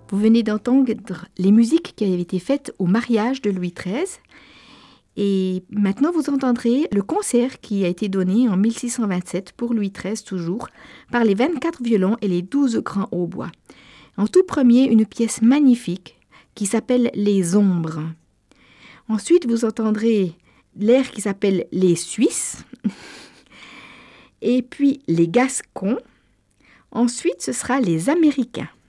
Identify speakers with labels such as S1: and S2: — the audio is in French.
S1: Vous venez d'entendre les musiques qui avaient été faites au mariage de Louis XIII. Et maintenant, vous entendrez le concert qui a été donné en 1627 pour Louis XIII toujours, par les 24 violons et les 12 grands hautbois. En tout premier, une pièce magnifique qui s'appelle « Les Ombres ». Ensuite, vous entendrez l'air qui s'appelle « Les Suisses ». Et puis les Gascons. Ensuite, ce sera les Américains.